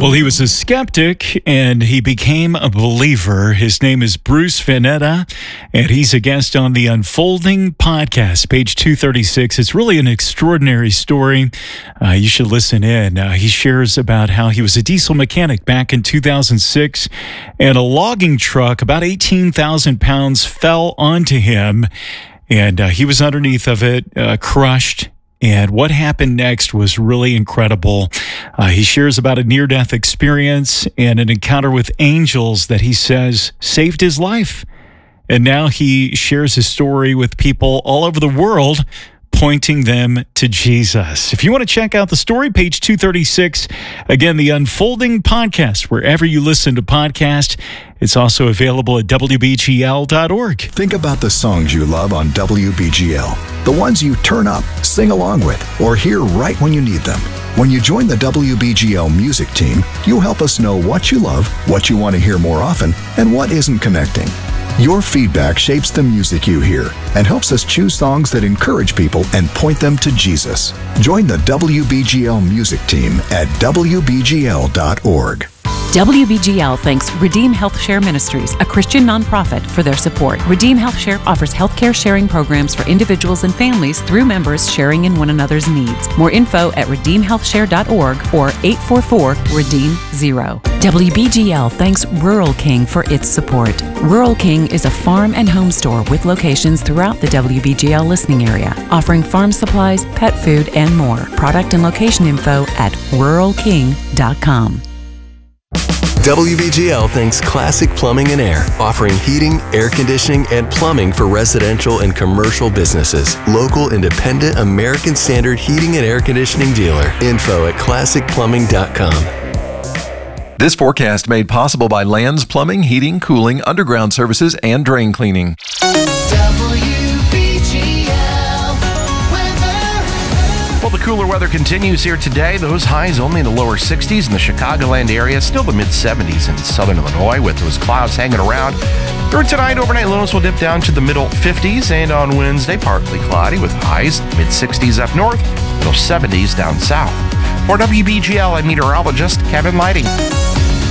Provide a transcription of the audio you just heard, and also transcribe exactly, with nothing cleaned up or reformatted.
Well, he was a skeptic and he became a believer. His name is Bruce Vanetta, and he's a guest on the Unfolding podcast, page two thirty-six. It's really an extraordinary story. Uh, you should listen in. Uh, he shares about how he was a diesel mechanic back in two thousand six, and a logging truck, about eighteen thousand pounds, fell onto him, and uh, he was underneath of it, uh, crushed. And what happened next was really incredible. Uh, he shares about a near-death experience and an encounter with angels that he says saved his life. And now he shares his story with people all over the world, pointing them to Jesus. If you want to check out the story, page two thirty-six, again, the Unfolding podcast, wherever you listen to podcasts. It's also available at W B G L dot org. Think about the songs you love on W B G L, the ones you turn up, sing along with, or hear right when you need them. When you join the W B G L music team, you'll help us know what you love, what you want to hear more often, and what isn't connecting. Your feedback shapes the music you hear and helps us choose songs that encourage people and point them to Jesus. Join the W B G L music team at W B G L dot org. W B G L thanks Redeem Health Share Ministries, a Christian nonprofit, for their support. Redeem Health Share offers healthcare sharing programs for individuals and families through members sharing in one another's needs. More info at redeem health share dot org or eight four four, redeem zero. W B G L thanks Rural King for its support. Rural King is a farm and home store with locations throughout the W B G L listening area, offering farm supplies, pet food, and more. Product and location info at rural king dot com. W B G L thanks Classic Plumbing and Air, offering heating, air conditioning, and plumbing for residential and commercial businesses. Local, independent, American Standard heating and air conditioning dealer. Info at classic plumbing dot com. This forecast made possible by Lands Plumbing, Heating, Cooling, Underground Services, and Drain Cleaning. Well, the cooler weather continues here today. Those highs only in the lower sixties in the Chicagoland area, still the mid seventies in southern Illinois with those clouds hanging around. Through tonight, overnight lows will dip down to the middle fifties, and on Wednesday, partly cloudy with highs mid sixties up north, middle seventies down south. For W B G L, I'm meteorologist Kevin Lighting.